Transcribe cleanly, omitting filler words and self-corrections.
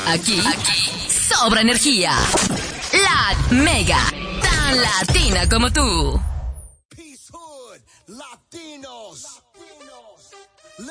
Aquí sobra energía. La Mega, tan latina como tú. Peace Hood, Latinos.